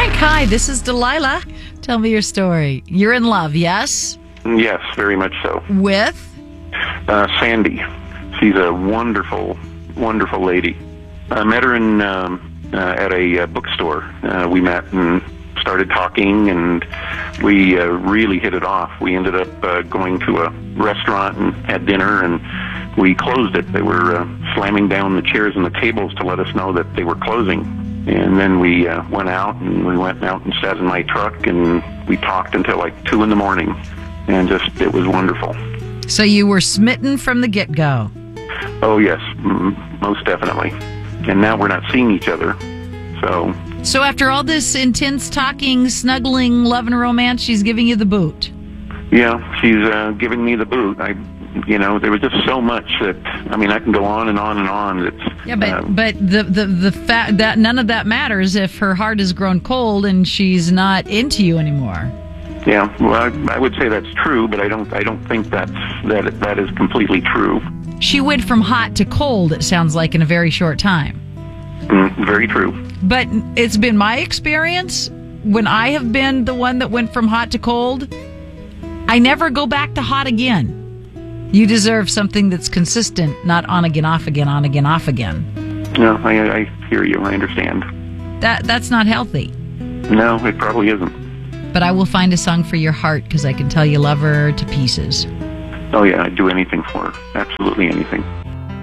Frank, hi, this is Delilah. Tell me your story. You're in love, yes? Yes, very much so. With? Sandy. She's a wonderful, wonderful lady. I met her at a bookstore. We met and started talking, and we really hit it off. We ended up going to a restaurant and had dinner, and we closed it. They were slamming down the chairs and the tables to let us know that they were closing. And then we went out and sat in my truck, and we talked until like 2 in the morning, and it was wonderful. So you were smitten from the get-go? Oh, yes, most definitely. And now we're not seeing each other, So after all this intense talking, snuggling, love and romance, she's giving you the boot? Yeah, she's giving me the boot. There was just so much that, I can go on and on and on. But the fact that none of that matters if her heart has grown cold and she's not into you anymore. Yeah, well, I would say that's true, but I don't think that is completely true. She went from hot to cold, it sounds like, in a very short time. Very true. But it's been my experience, when I have been the one that went from hot to cold, I never go back to hot again. You deserve something that's consistent, not on again, off again, on again, off again. No, I hear you. I understand. That's not healthy. No, it probably isn't. But I will find a song for your heart, because I can tell you love her to pieces. Oh, yeah, I'd do anything for her. Absolutely anything.